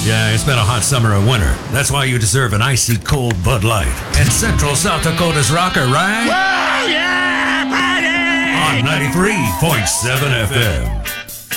Yeah, it's been a hot summer and winter. That's why you deserve an icy cold Bud Light. And Central South Dakota's rocker, right? Whoa, yeah, buddy! On 93.7 FM.